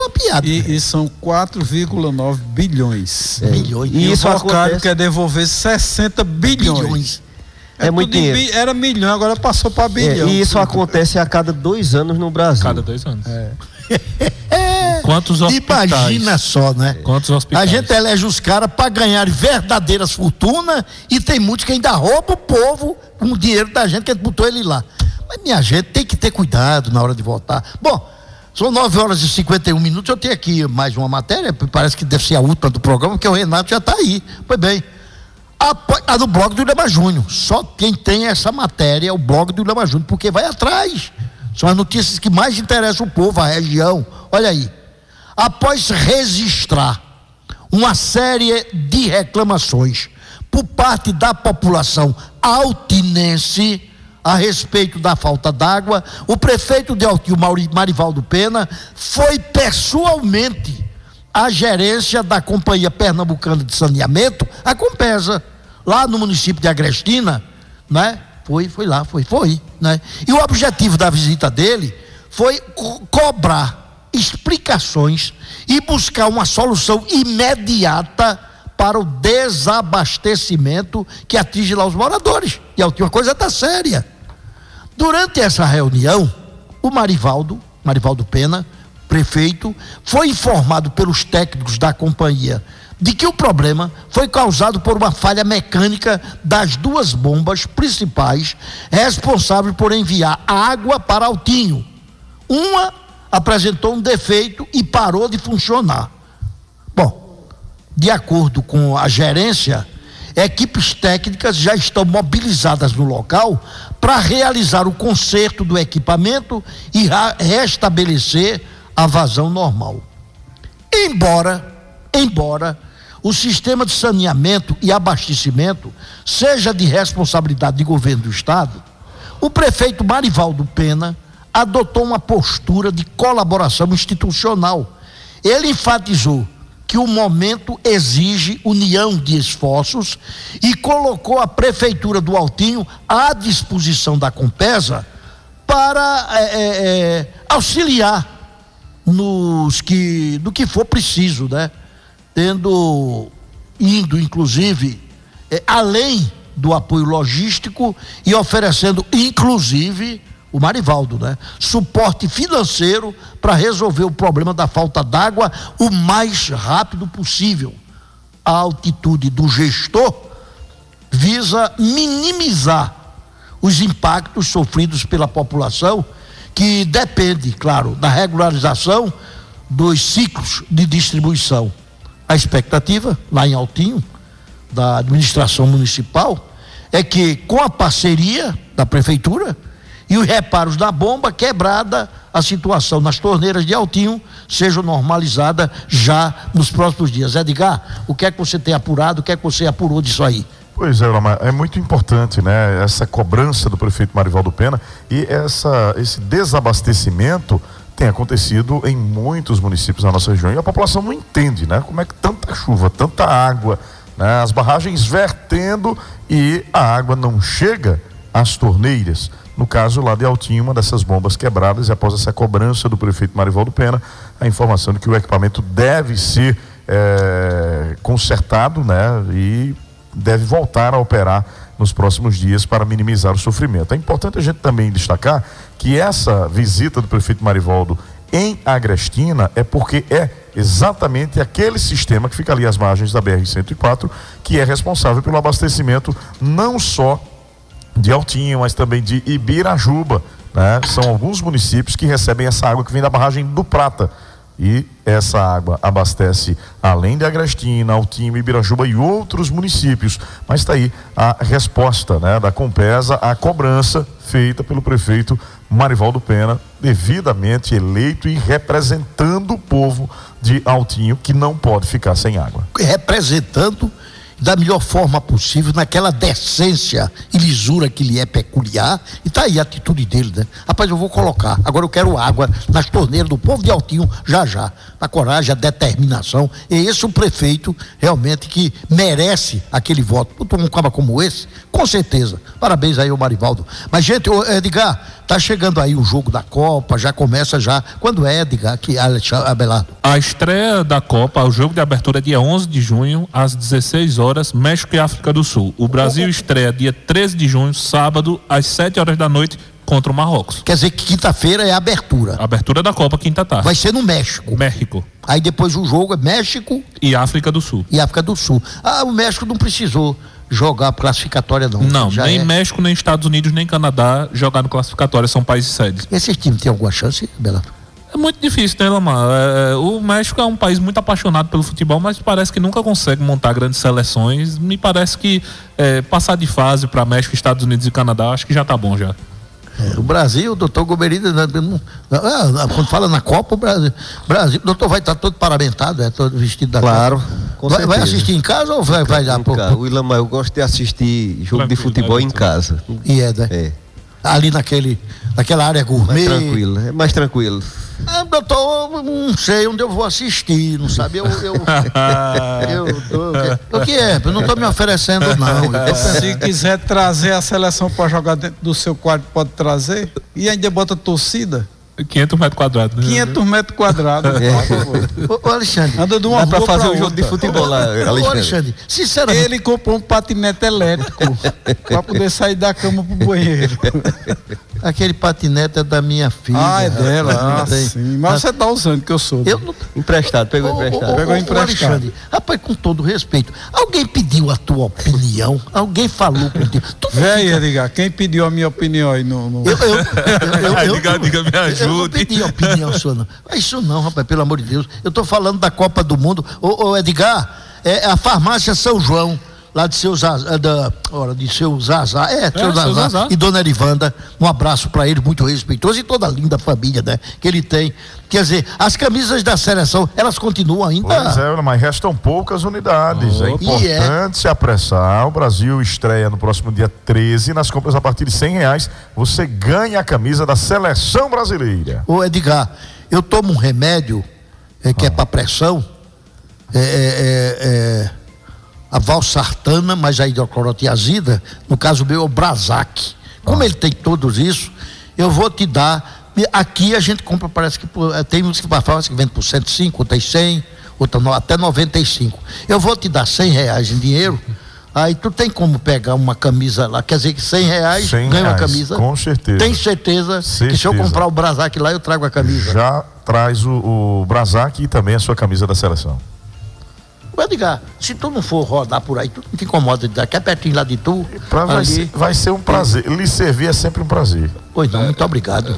uma piada. E são 4,9 bilhões. Bilhões. E isso o Bocário quer devolver 60 bilhões. É muito dinheiro. Era milhão, agora passou para bilhão. E isso acontece a cada 2 anos no Brasil. Cada 2 anos. Quantos hospitais? Imagina só, né? Quantos hospitais? A gente elege os caras para ganhar verdadeiras fortunas e tem muitos que ainda roubam o povo com o dinheiro da gente que a gente botou ele lá. Mas minha gente tem que ter cuidado na hora de votar. Bom, são 9h51. Eu tenho aqui mais uma matéria, parece que deve ser a última do programa, porque o Renato já está aí. Pois bem, a do blog do Lema Júnior. Só quem tem essa matéria é o blog do Lema Júnior, porque vai atrás. São as notícias que mais interessam o povo, a região. Olha aí. Após registrar uma série de reclamações por parte da população altinense a respeito da falta d'água, o prefeito de Altinho, Marivaldo Pena, foi pessoalmente à gerência da Companhia Pernambucana de Saneamento, a Compesa, lá no município de Agrestina, né? Foi lá, né? E o objetivo da visita dele foi cobrar explicações e buscar uma solução imediata para o desabastecimento que atinge lá os moradores. E a última coisa está séria. Durante essa reunião, o Marivaldo Pena, prefeito, foi informado pelos técnicos da companhia de que o problema foi causado por uma falha mecânica das 2 bombas principais responsáveis por enviar água para Altinho. Uma apresentou um defeito e parou de funcionar. Bom, de acordo com a gerência, equipes técnicas já estão mobilizadas no local para realizar o conserto do equipamento e restabelecer a vazão normal. Embora o sistema de saneamento e abastecimento seja de responsabilidade do governo do estado, o prefeito Marivaldo Pena adotou uma postura de colaboração institucional. Ele enfatizou que o momento exige união de esforços e colocou a prefeitura do Altinho à disposição da Compesa para auxiliar no que for preciso, né? Indo inclusive além do apoio logístico e oferecendo inclusive o Marivaldo, né? Suporte financeiro para resolver o problema da falta d'água o mais rápido possível. A atitude do gestor visa minimizar os impactos sofridos pela população, que depende, claro, da regularização dos ciclos de distribuição. A expectativa, lá em Altinho, da administração municipal, é que com a parceria da prefeitura e os reparos da bomba quebrada, a situação nas torneiras de Altinho seja normalizada já nos próximos dias. Edgar, o que é que você tem apurado, o que é que você apurou disso aí? Pois é, Lama, é muito importante, né, essa cobrança do prefeito Marivaldo Pena e esse desabastecimento tem acontecido em muitos municípios da nossa região e a população não entende, né, como é que tanta chuva, tanta água, né, as barragens vertendo e a água não chega às torneiras. No caso lá de Altinho, uma dessas bombas quebradas, e após essa cobrança do prefeito Marivaldo Pena, a informação de que o equipamento deve ser consertado, né, e deve voltar a operar nos próximos dias para minimizar o sofrimento. É importante a gente também destacar que essa visita do prefeito Marivaldo em Agrestina é porque é exatamente aquele sistema que fica ali às margens da BR-104 que é responsável pelo abastecimento não só de Altinho, mas também de Ibirajuba, né? São alguns municípios que recebem essa água que vem da barragem do Prata. E essa água abastece, além de Agrestina, Altinho, Ibirajuba e outros municípios. Mas está aí a resposta, né, da Compesa à cobrança feita pelo prefeito Marivaldo Pena, devidamente eleito e representando o povo de Altinho, que não pode ficar sem água. Representando da melhor forma possível, naquela decência e lisura que lhe é peculiar, e tá aí a atitude dele, né? Rapaz, eu vou colocar, agora eu quero água nas torneiras do povo de Altinho, já, a coragem, a determinação, é esse o prefeito realmente que merece aquele voto. Um cara como esse, com certeza, parabéns aí ao Marivaldo. Mas gente, Edgar, tá chegando aí o jogo da Copa, já começa já. Quando é, Edgar, aqui, Abelardo? A estreia da Copa, o jogo de abertura é dia 11 de junho, às 16 horas, México e África do Sul. O Brasil estreia dia 13 de junho, sábado, às 7 horas da noite, contra o Marrocos. Quer dizer que quinta-feira é a abertura. Abertura da Copa, quinta tarde. Vai ser no México. México. Aí depois o jogo é México e África do Sul. E África do Sul. O México não precisou jogar classificatória não. Não, nem México, nem Estados Unidos, nem Canadá jogaram classificatória, são países sedes. Esse time tem alguma chance, Bela? É muito difícil, né, Lamar? O México é um país muito apaixonado pelo futebol, mas parece que nunca consegue montar grandes seleções. Me parece que passar de fase para México, Estados Unidos e Canadá, acho que já tá bom já. O Brasil, o doutor Goberida, quando fala na Copa, o Brasil, o doutor vai estar todo paramentado, todo vestido da Claro, Copa. Vai assistir em casa ou vai lá? O Ilamar, eu gosto de assistir jogo de futebol em casa. E né? É. Ali naquela área gourmet. É mais tranquilo. Doutor, não sei onde eu vou assistir, não sabe? O que é? Eu não estou me oferecendo, não. Se quiser trazer a seleção para jogar dentro do seu quarto, pode trazer. E ainda bota torcida. 500 metros quadrados. Né? 500 metros quadrados. Ô, Alexandre. Anda de uma rua pra fazer um jogo outra. de futebol lá, Ô, Alexandre, sinceramente. Ele comprou um patinete elétrico para poder sair da cama pro banheiro. Aquele patinete é da minha filha. É dela. Sim. Mas você tá usando, que eu sou. Emprestado, pegou emprestado. Pegou emprestado. Alexandre, rapaz, com todo respeito, alguém pediu a tua opinião? Alguém falou contigo? Véi, Edgar, quem pediu a minha opinião aí no... Edgar, me ajude. Eu não pedi a opinião sua, não. Isso não, rapaz, pelo amor de Deus. Eu tô falando da Copa do Mundo. Ô Edgar, a farmácia São João, lá de seu Zazá, seu Zazá e dona Erivanda, um abraço para ele, muito respeitoso, e toda a linda família, né, que ele tem. Quer dizer, as camisas da seleção, elas continuam ainda. Pois é, mas restam poucas unidades. É importante se apressar. O Brasil estreia no próximo dia 13, nas compras a partir de R$100, você ganha a camisa da seleção brasileira. Ô Edgar, eu tomo um remédio que é para pressão, a valsartana, mas a hidroclorotiazida, no caso meu é o Brazac. Como ele tem todos isso, eu vou te dar. Aqui a gente compra, parece que tem uns que vende por 105, outras 100, outra até 95. Eu vou te dar R$100 em dinheiro. Aí tu tem como pegar uma camisa lá, quer dizer que R$100 ganha uma camisa? Com certeza. Tem certeza que se eu comprar o Brazac lá, eu trago a camisa? Já traz o Brazac e também a sua camisa da seleção. Edgar, se tu não for rodar por aí, tu não te incomoda de dar, que é pertinho lá de tu. Vai ser um prazer. Lhe servir é sempre um prazer. Pois não, muito obrigado.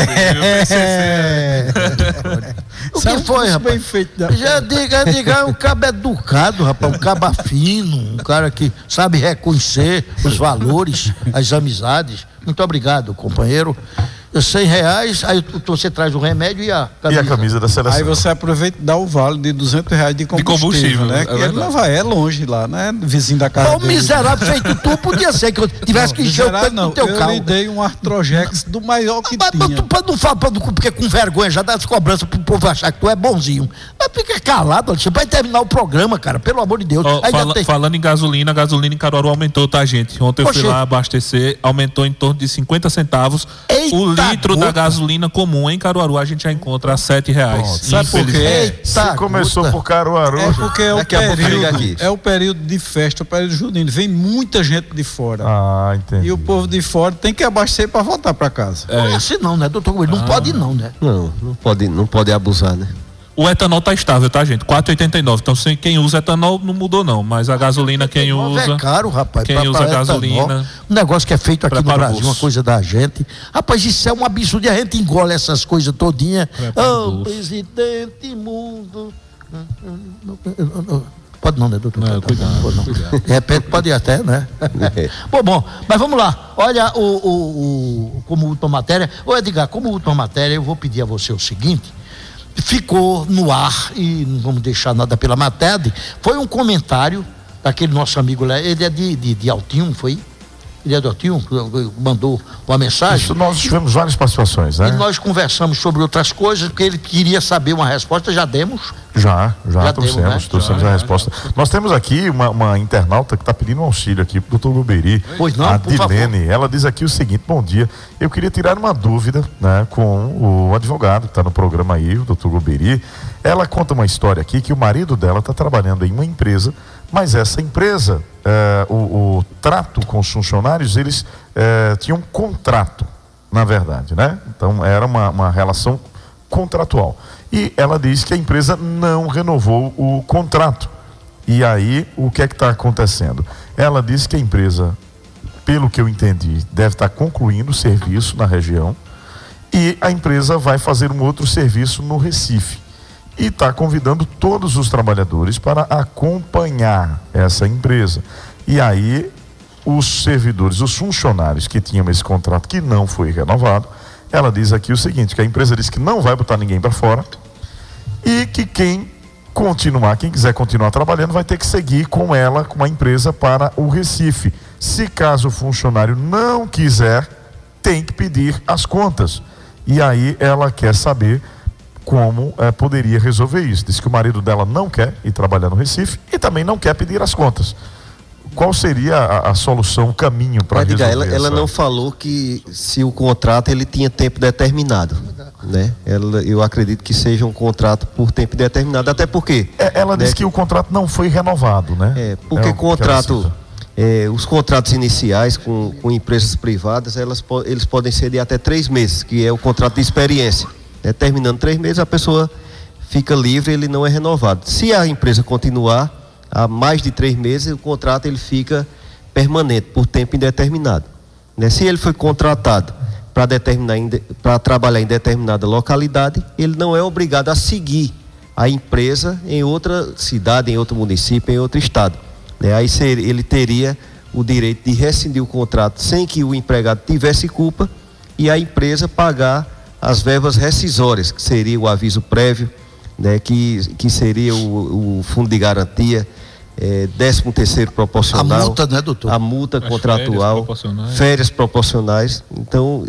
O que foi, rapaz? Bem feito, já diga, um cabo educado, rapaz, um cabo fino, um cara que sabe reconhecer os valores, as amizades. Muito obrigado, companheiro. R$100, aí você traz o remédio e a camisa da seleção. Aí você aproveita e dá o vale de R$200 de combustível, né? Que ele não vai, é longe lá, né? Vizinho da casa. O miserável feito tu, podia ser que eu tivesse que encher o peito do teu carro. Eu lhe dei um Artrojex do maior que tinha. Mas tu não fala, porque com vergonha já dá as cobranças pro povo achar que tu é bonzinho. Mas fica calado, você vai terminar o programa, cara, pelo amor de Deus. Falando em gasolina, a gasolina em Caruaru aumentou, tá, gente? Ontem eu fui lá abastecer, aumentou em torno de 50 centavos. O litro da gasolina comum em Caruaru a gente já encontra a R$7. Sabe por quê? Se começou por Caruaru. É porque é o período de festa, o período junino. Vem muita gente de fora. Entendi. E o povo de fora tem que abastecer para voltar para casa. Não é assim não, né, doutor? Não pode não, né? Não pode abusar, né? O etanol tá estável, tá, gente? R$4,89. Então, quem usa etanol não mudou, não. Mas a gasolina, quem usa. É caro, rapaz. Quem usa gasolina. Um negócio que é feito aqui no Brasil, uma coisa da gente. Rapaz, isso é um absurdo. E a gente engole essas coisas todinha. Presidente mundo. Pode não, né, doutor? Não, cuidado. De repente pode ir até, né? Bom, mas vamos lá. Olha, como última matéria. Ô, Edgar, como última matéria, eu vou pedir a você o seguinte. Ficou no ar, e não vamos deixar nada pela matéria, foi um comentário daquele nosso amigo lá, ele é de Altinho, foi? Ele é do Otinho, mandou uma mensagem. Isso, nós tivemos várias participações, né? E nós conversamos sobre outras coisas, porque ele queria saber uma resposta, já demos. Já trouxemos a resposta. Já. Nós temos aqui uma internauta que está pedindo um auxílio aqui pro Dr. Guberi. Pois não, a por favor. Dilene, ela diz aqui o seguinte: bom dia, eu queria tirar uma dúvida, né, com o advogado que está no programa aí, o Dr. Guberi. Ela conta uma história aqui que o marido dela está trabalhando em uma empresa, mas essa empresa, o trato com os funcionários, eles tinham um contrato, na verdade, né? Então era uma relação contratual. E ela diz que a empresa não renovou o contrato. E aí, o que é que está acontecendo? Ela diz que a empresa, pelo que eu entendi, deve estar concluindo o serviço na região e a empresa vai fazer um outro serviço no Recife. E está convidando todos os trabalhadores para acompanhar essa empresa. E aí, os servidores, os funcionários que tinham esse contrato que não foi renovado, ela diz aqui o seguinte, que a empresa diz que não vai botar ninguém para fora e que quem quiser continuar trabalhando, vai ter que seguir com ela, com a empresa, para o Recife. Se caso o funcionário não quiser, tem que pedir as contas. E aí ela quer saber como poderia resolver isso. Diz que o marido dela não quer ir trabalhar no Recife e também não quer pedir as contas. Qual seria a solução, o caminho para resolver ela não falou que se o contrato ele tinha tempo determinado, né? Eu acredito que seja um contrato por tempo determinado, até porque... ela disse que o contrato não foi renovado, né? Porque os contratos iniciais com empresas privadas, eles podem ser de até 3 meses, que é o contrato de experiência. Terminando 3 meses, a pessoa fica livre, ele não é renovado. Se a empresa continuar há mais de 3 meses, o contrato ele fica permanente, por tempo indeterminado. Se ele foi contratado para trabalhar em determinada localidade, ele não é obrigado a seguir a empresa em outra cidade, em outro município, em outro estado. Aí ele teria o direito de rescindir o contrato sem que o empregado tivesse culpa e a empresa pagar as verbas rescisórias, que seria o aviso prévio, que seria o fundo de garantia, 13º proporcional, a multa, né, doutor? A multa contratual, férias proporcionais. Então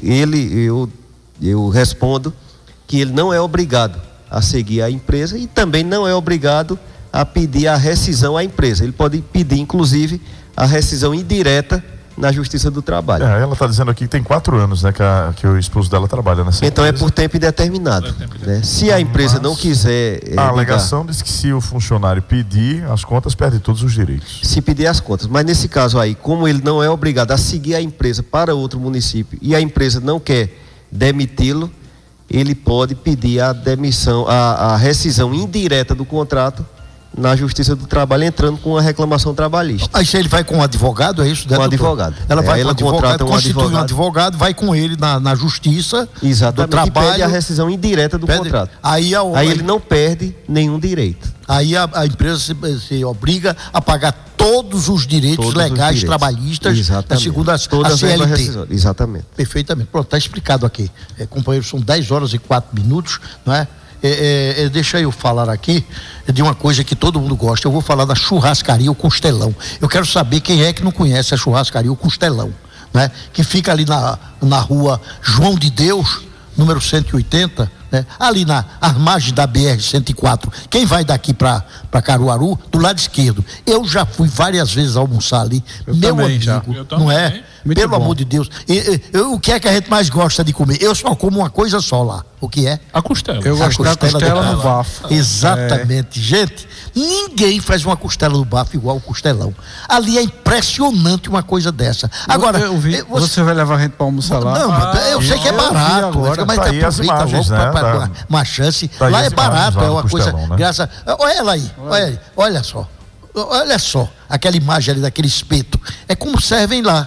eu respondo que ele não é obrigado a seguir a empresa e também não é obrigado a pedir a rescisão à empresa. Ele pode pedir, inclusive, a rescisão indireta na Justiça do Trabalho. Ela está dizendo aqui que tem 4 anos, né, que o esposo dela trabalha nessa então empresa. É por tempo indeterminado. Né? Se a empresa não quiser... a alegação diz que se o funcionário pedir as contas, perde todos os direitos. Se pedir as contas. Mas nesse caso aí, como ele não é obrigado a seguir a empresa para outro município e a empresa não quer demiti-lo, ele pode pedir a demissão, a rescisão indireta do contrato na Justiça do Trabalho, entrando com uma reclamação trabalhista. Aí ele vai com um advogado, é isso? Com um advogado. Ela vai com ela contrata constitui um advogado, vai com ele na Justiça do Trabalho. E pede a rescisão indireta do contrato. Aí ele não perde nenhum direito. Aí a empresa se obriga a pagar todos os direitos legais trabalhistas da segunda a CLT. Exatamente. Perfeitamente. Pronto, está explicado aqui. Companheiro, são 10 horas e 4 minutos, não é? Deixa eu falar aqui de uma coisa que todo mundo gosta. Eu vou falar da churrascaria O Costelão. Eu quero saber quem é que não conhece a churrascaria O Costelão, né? Que fica ali na rua João de Deus, número 180, né? Ali na margem da BR-104. Quem vai daqui para Caruaru, do lado esquerdo. Eu já fui várias vezes almoçar ali. Meu amigo, não é? Pelo amor de Deus. O que é que a gente mais gosta de comer? Eu só como uma coisa só lá. O que é? A costela. Eu gosto da costela no bafo. Exatamente. Gente, ninguém faz uma costela no bafo igual o Costelão. Ali é impressionante uma coisa dessa. Agora, eu vi, você vai levar a gente para almoçar lá? Não, eu sei que é barato. Agora, mas tá aí as imagens, né? Uma chance. Tá lá é barato, é uma coisa. Né? Olha ela aí, olha só. Olha só, aquela imagem ali daquele espeto. É como servem lá.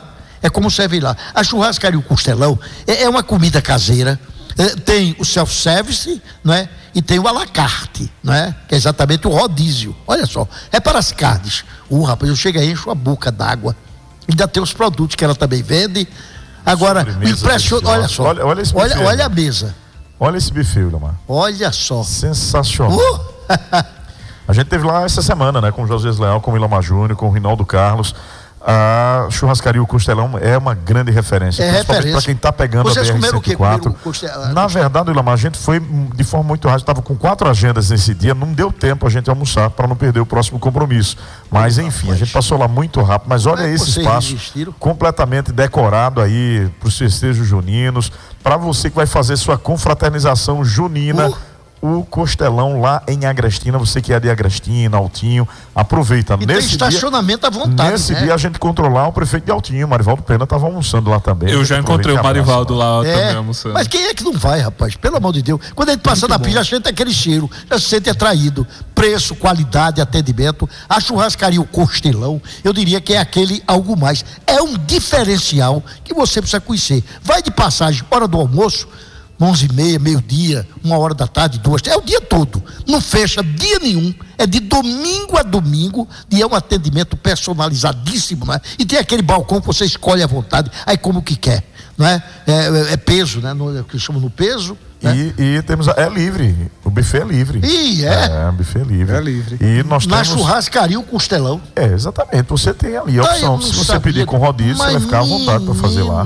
A churrascaria O Costelão é uma comida caseira. Tem o self-service, não é? E tem o à la carte, não é? Que é exatamente o rodízio. Olha só, é para as carnes. Rapaz, eu chego aí, encho a boca d'água. Ainda tem os produtos que ela também vende. Agora, o impressionante, olha só. Olha a mesa. Olha esse buffet, Lamar. Olha só. Sensacional. A gente teve lá essa semana, né? Com o José Leal, com o Ilamar Júnior, com o Rinaldo Carlos. A churrascaria O Costelão é uma grande referência, principalmente para quem está pegando Vocês a BR-104. Na verdade, Ilamar, a gente foi de forma muito rápida, estava com 4 agendas nesse dia, não deu tempo a gente almoçar para não perder o próximo compromisso. Mas enfim, a gente passou lá muito rápido, mas olha esse espaço completamente decorado aí para os festejos juninos, para você que vai fazer sua confraternização junina. O Costelão lá em Agrestina, você que é de Agrestina, Altinho, aproveita. E nesse tem estacionamento dia, à vontade. Nesse dia a gente controlar o prefeito de Altinho, Marivaldo Pena, estava almoçando lá também. Eu já encontrei o Marivaldo lá também almoçando. Mas quem é que não vai, rapaz? Pelo amor de Deus. Quando a gente passa na pista, já sente aquele cheiro, já se sente atraído. Preço, qualidade, atendimento. A churrascaria O Costelão, eu diria que é aquele algo mais. É um diferencial que você precisa conhecer. Vai de passagem, hora do almoço, 11h30, meio-dia, 1h da tarde, 2h, é o dia todo, não fecha dia nenhum, é de domingo a domingo, e é um atendimento personalizadíssimo, não é? E tem aquele balcão que você escolhe à vontade, aí como que quer, não é? É peso, né? O que chamam no peso. Né? E temos, é livre, o buffet é livre. O buffet é livre. É livre. E nós na churrascaria O Costelão. Exatamente, você tem ali a opção, se você pedir com rodízio, você vai ficar à vontade para fazer lá.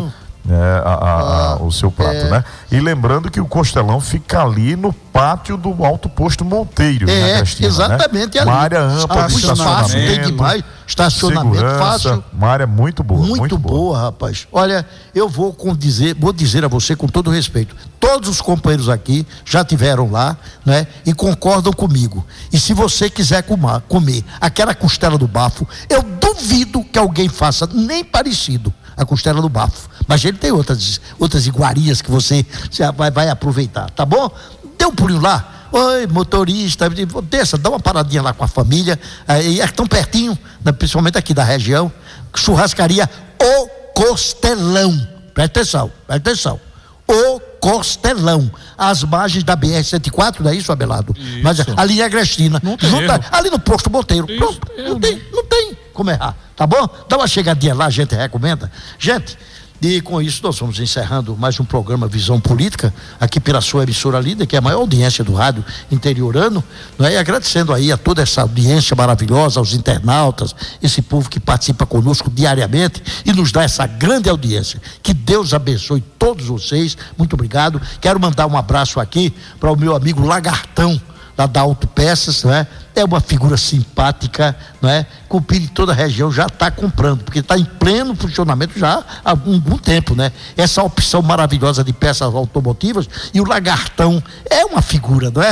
O seu prato, né? E lembrando que o Costelão fica ali no pátio do Alto Posto Monteiro, exatamente, né? Uma área ampla de estacionamento, tem demais, estacionamento fácil, uma área muito boa, muito boa, rapaz. Olha, eu vou dizer a você com todo respeito, todos os companheiros aqui já tiveram lá, né? E concordam comigo. E se você quiser comer aquela costela do bafo, eu duvido que alguém faça nem parecido a costela do bafo, mas ele tem outras iguarias que você vai aproveitar, tá bom? Dê um pulinho lá, oi motorista, desça, dá uma paradinha lá com a família, é tão pertinho, né, principalmente aqui da região. Churrascaria O Costelão, presta atenção, O Costelão, às margens da BR-104, não é isso, Abelardo? Isso. Mas ali em Agrestina, ali no posto Monteiro, Isso, pronto, não tem como errar, tá bom? Dá uma chegadinha lá, a gente recomenda. Gente, e com isso nós vamos encerrando mais um programa Visão Política, aqui pela sua emissora líder, que é a maior audiência do rádio interiorano, né? E agradecendo aí a toda essa audiência maravilhosa, aos internautas, esse povo que participa conosco diariamente e nos dá essa grande audiência. Que Deus abençoe todos vocês, muito obrigado. Quero mandar um abraço aqui para o meu amigo Lagartão, lá da Autopeças, não é? É uma figura simpática, não é? Que o Piri, toda a região já está comprando, porque está em pleno funcionamento já há algum tempo, né? Essa opção maravilhosa de peças automotivas, e o Lagartão é uma figura, não é?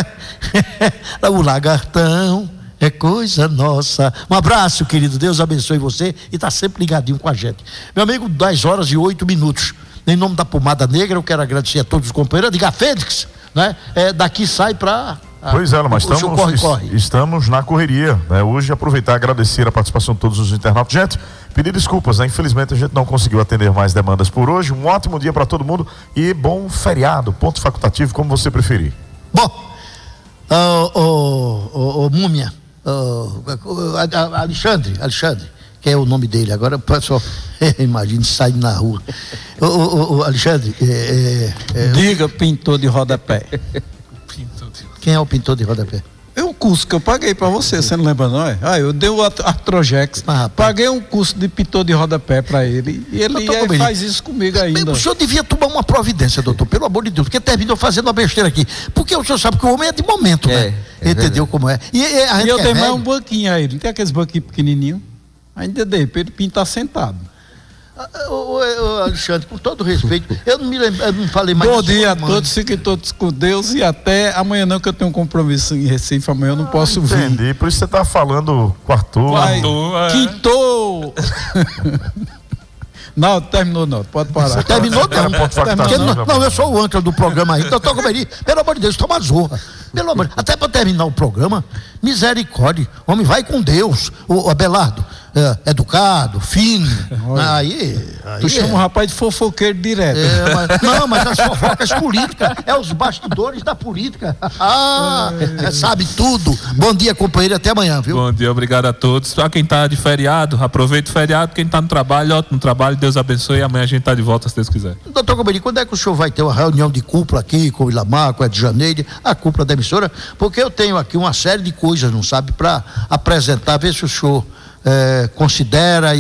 O Lagartão é coisa nossa. Um abraço, querido, Deus abençoe você, e está sempre ligadinho com a gente. Meu amigo, 10h08. Em nome da Pomada Negra, eu quero agradecer a todos os companheiros. Diga Fênix, né? Daqui sai para... Pois é, mas estamos na correria, né? Hoje aproveitar e agradecer a participação de todos os internautas. Gente, pedir desculpas, né? Infelizmente a gente não conseguiu atender mais demandas por hoje. Um ótimo dia para todo mundo e bom feriado, ponto facultativo, como você preferir. Bom, Múmia, Alexandre, que é o nome dele, agora pessoal, imagine saindo na rua. Alexandre, diga pintor de rodapé. Quem é o pintor de rodapé? É um curso que eu paguei pra você não lembra não é? Eu dei o Artrojex, paguei um curso de pintor de rodapé pra ele, e ele faz isso comigo ainda. O senhor devia tomar uma providência, doutor, pelo amor de Deus, porque terminou fazendo uma besteira aqui, porque o senhor sabe que o homem é de momento, né? Entendeu como é? E eu dei mais um banquinho a ele, não tem aqueles banquinhos pequenininhos? Ainda dei pra ele pintar sentado. Alexandre, com todo respeito, eu não me lembro, eu não falei mais. Bom dia a todos, fiquem todos com Deus, e até amanhã não, que eu tenho um compromisso em Recife, amanhã eu não posso vir. Entendi, por isso você tá falando quartou. Quintou. Não, terminou não, pode parar. Terminou não. Não, eu sou o âncora do programa aí. Doutor Comeri, pelo amor de Deus, toma zorra. Pelo amor, até para terminar o programa, misericórdia. Homem, vai com Deus. O Abelardo, educado, fino. Aí tu chama o rapaz de fofoqueiro direto. Mas as fofocas políticas, os bastidores da política. Sabe tudo. Bom dia, companheiro, até amanhã, viu? Bom dia, obrigado a todos. Para quem tá de feriado, aproveita o feriado. Quem tá no trabalho, ótimo trabalho, Deus abençoe, e amanhã a gente tá de volta, se Deus quiser. Doutor Comeri, quando é que o senhor vai ter uma reunião de cúpula aqui com o Ilamar, com a de Janeiro, a cúpula da emissora? Porque eu tenho aqui uma série de coisas, não sabe, para apresentar, ver se o senhor considera e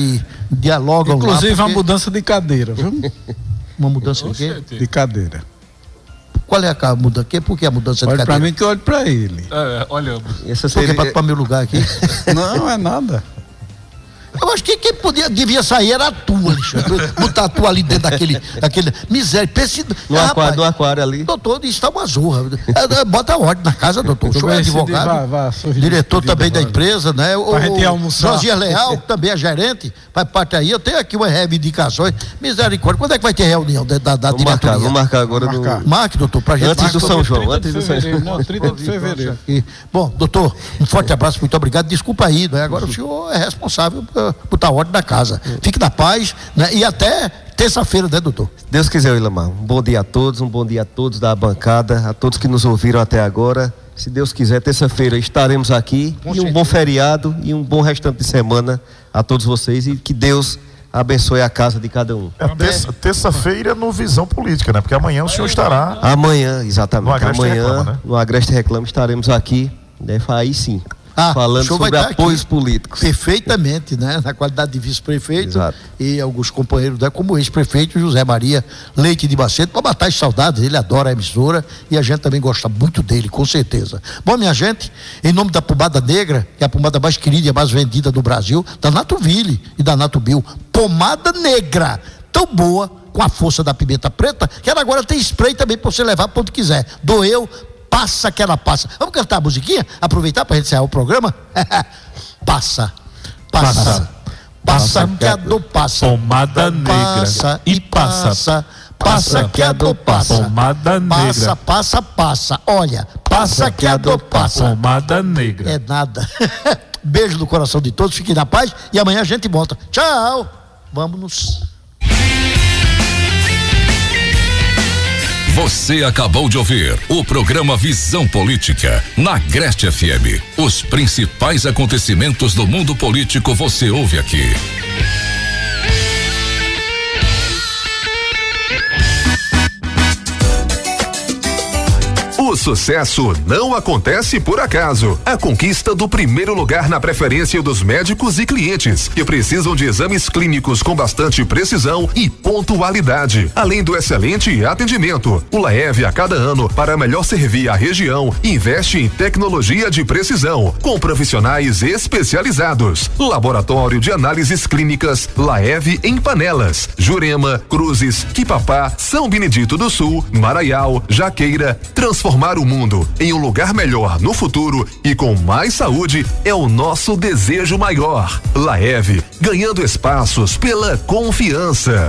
dialogam. Inclusive lá. Uma mudança de cadeira, viu? Uma mudança de quê? De cadeira. Qual é a mudança? Por que a mudança de cadeira? Olha pra mim que eu olho pra ele. Olha. Por que pra tomar meu lugar aqui? Não, é nada. Eu acho que quem devia sair era a tua, Alexandre. Botar a tua ali dentro daquele miséria. No aquário ali. Doutor, isso tá uma zorra. Bota ordem na casa, doutor. O senhor é advogado. Diretor também da empresa, né? O Josias Leal, também é gerente, faz parte aí. Eu tenho aqui umas reivindicações. Misericórdia. Quando é que vai ter reunião da diretoria? Vamos marcar agora. Marque, doutor, pra gente. Antes do São João. Antes do fevereiro. Não, 30 de fevereiro. Bom, doutor, um forte abraço, muito obrigado. Desculpa aí, né? Agora o senhor é responsável por botar ordem da casa. Fique na paz, né? E até terça-feira, né, doutor? Deus quiser, Ilamar. Um bom dia a todos da bancada, a todos que nos ouviram até agora. Se Deus quiser, terça-feira estaremos aqui. E um bom feriado e um bom restante de semana a todos vocês e que Deus abençoe a casa de cada um. Terça-feira no Visão Política, né? Porque amanhã o senhor estará... Amanhã, exatamente. No Agreste Reclama, né? No Agreste Reclama estaremos aqui, né? Aí sim. Falando sobre apoios políticos. Perfeitamente, né? Na qualidade de vice-prefeito. Exato. E alguns companheiros, né? Como o ex-prefeito José Maria Leite de Macedo, para matar as saudades. Ele adora a emissora e a gente também gosta muito dele, com certeza. Bom, minha gente, em nome da pomada negra, que é a pomada mais querida e mais vendida do Brasil, da Natuville e da Natubio, pomada negra, tão boa, com a força da pimenta preta, que ela agora tem spray também para você levar para onde quiser. Doeu, passa que ela passa. Vamos cantar a musiquinha? Aproveitar para encerrar o programa? Passa que a dor passa. Pomada negra. Passa e passa. Passa que a dor passa. Pomada negra. Passa. Olha, passa que a dor passa. Pomada negra. É nada. Beijo no coração de todos, fiquem na paz e amanhã a gente volta. Tchau. Vamos. Você acabou de ouvir o programa Visão Política na Agreste FM. Os principais acontecimentos do mundo político você ouve aqui. O sucesso não acontece por acaso. A conquista do primeiro lugar na preferência dos médicos e clientes que precisam de exames clínicos com bastante precisão e pontualidade, além do excelente atendimento. O Laev, a cada ano, para melhor servir a região, investe em tecnologia de precisão, com profissionais especializados. Laboratório de análises clínicas Laev em Panelas, Jurema, Cruzes, Quipapá, São Benedito do Sul, Maraial, Jaqueira. Transformar o mundo em um lugar melhor no futuro e com mais saúde é o nosso desejo maior. Laev, ganhando espaços pela confiança.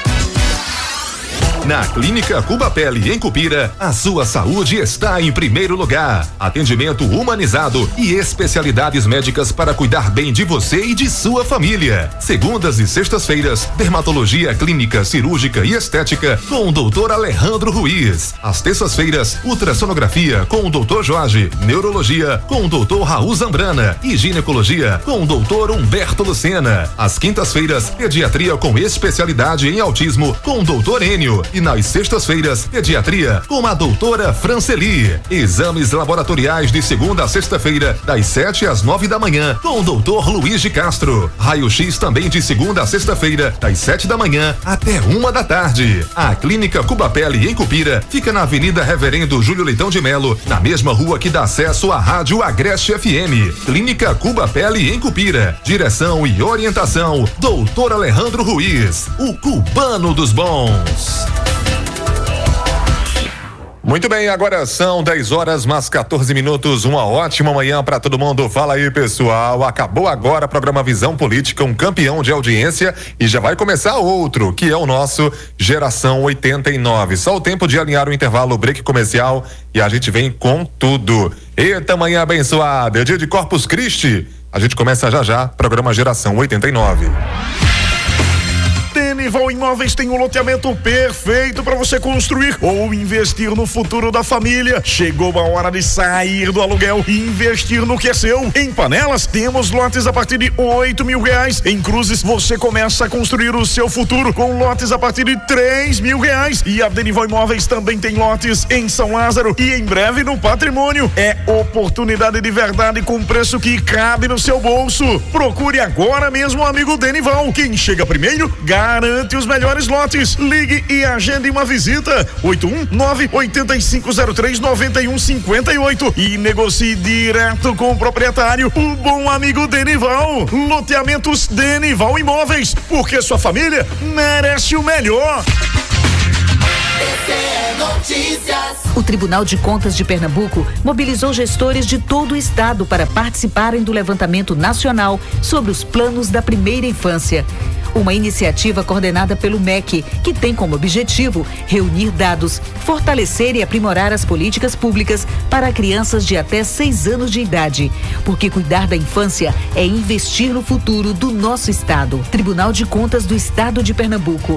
Na Clínica Cuba Pele, em Cupira, a sua saúde está em primeiro lugar. Atendimento humanizado e especialidades médicas para cuidar bem de você e de sua família. Segundas e sextas-feiras, dermatologia clínica, cirúrgica e estética com o Dr. Alejandro Ruiz. Às terças-feiras, ultrassonografia com o Dr. Jorge, neurologia com o Dr. Raul Zambrana e ginecologia com o Dr. Humberto Lucena. Às quintas-feiras, pediatria com especialidade em autismo com o Dr. Enio. E nas sextas-feiras, pediatria com a doutora Franceli. Exames laboratoriais de segunda a sexta-feira, das 7 às 9 da manhã, com o doutor Luiz de Castro. Raio-X também de segunda a sexta-feira, das 7 da manhã até 1 da tarde. A Clínica Cuba Pele, em Cupira, fica na Avenida Reverendo Júlio Leitão de Melo, na mesma rua que dá acesso à Rádio Agreste FM. Clínica Cuba Pele, em Cupira. Direção e orientação, doutor Alejandro Ruiz, o cubano dos bons. Muito bem, agora são 10 horas mais 14 minutos, uma ótima manhã para todo mundo. Fala aí, pessoal, acabou agora o programa Visão Política, um campeão de audiência, e já vai começar outro, que é o nosso Geração 89. Só o tempo de alinhar o intervalo, o break comercial, e a gente vem com tudo. Eita, manhã abençoada, é dia de Corpus Christi. A gente começa já, programa Geração 89. Denival Imóveis tem um loteamento perfeito para você construir ou investir no futuro da família. Chegou a hora de sair do aluguel e investir no que é seu. Em Panelas temos lotes a partir de R$8.000. Em Cruzes você começa a construir o seu futuro com lotes a partir de R$3.000. E a Denival Imóveis também tem lotes em São Lázaro e em breve no Patrimônio. É oportunidade de verdade com preço que cabe no seu bolso. Procure agora mesmo o amigo Denival. Quem chega primeiro garante os melhores lotes. Ligue e agende uma visita. 819-8503-9158 e negocie direto com o proprietário, o bom amigo Denival. Loteamentos Denival Imóveis, porque sua família merece o melhor. O Tribunal de Contas de Pernambuco mobilizou gestores de todo o estado para participarem do levantamento nacional sobre os planos da primeira infância. Uma iniciativa coordenada pelo MEC, que tem como objetivo reunir dados, fortalecer e aprimorar as políticas públicas para crianças de até 6 anos de idade. Porque cuidar da infância é investir no futuro do nosso estado. Tribunal de Contas do Estado de Pernambuco.